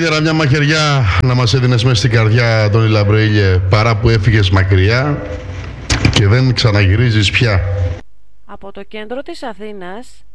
καλύτερα μια μαχαιριά να μας έδινες μέσα στην καρδιά, Αντώνη Λαμπρέιλιε, παρά που έφυγες μακριά και δεν ξαναγυρίζεις πια. Από το κέντρο της Αθήνας